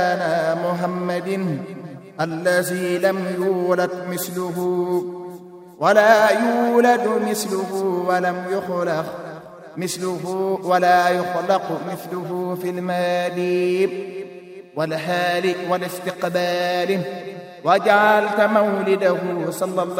محمد الذي لم يولد مثله ولا يولد مثله ولم يخلق مثله ولا يخلق مثله في المال والحال والاستقبال، وجعلت مولده صلى الله